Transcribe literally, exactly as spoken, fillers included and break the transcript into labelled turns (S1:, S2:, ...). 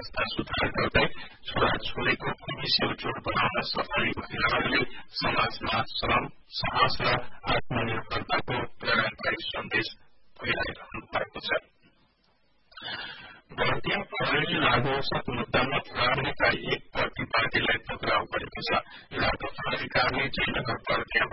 S1: अवस्था सुधार गर्दै छोराछोरीको खुसी उज्जवल बनाउन सहकारी महिलाहरूले समाजमा श्रम, साहस र आत्मनिर्भरताको प्रेरणादायी सन्देश फैलाइरहनु भएको छ। भारतीय प्रणाली लागू औषध मुद्दामा प्रहरीका एक प्रतिवादीलाई पक्राउ गरेको छ। इलाका प्रहरी कार्य जयनगर प्रज्ञा